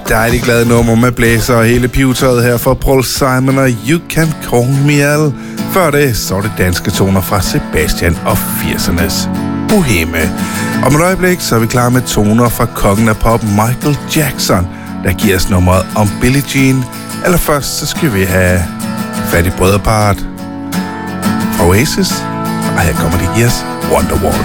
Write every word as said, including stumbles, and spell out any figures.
dejligt glad nummer med blæser og hele pivetøjet her fra Paul Simon og You Can Call Me Al. Før det, så er det danske toner fra Sebastian og firsernes Boheme. Om et øjeblik, så er vi klar med toner fra kongen af pop Michael Jackson, der giver os nummeret om Billie Jean. Eller først, så skal vi have fat i brødreparret fra Oasis. Og her kommer de giver os Wonderwall.